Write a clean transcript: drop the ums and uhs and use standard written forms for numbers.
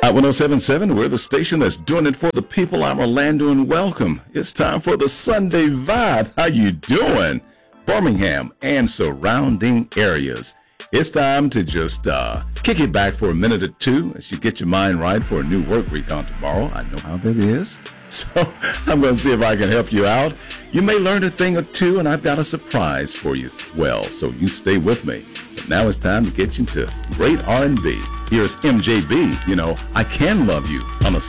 At 1077, we're the station that's doing it for the people. I'm Orlando, and welcome. It's time for the Sunday Vibe. How you doing? Birmingham and surrounding areas. It's time to just kick it back for a minute or two as you get your mind right for a new work week on tomorrow. I know how that is. So I'm going to see if I can help you out. You may learn a thing or two, and I've got a surprise for you as well. So you stay with me. But now it's time to get you into great R&B. Here's MJB, I Can Love You on a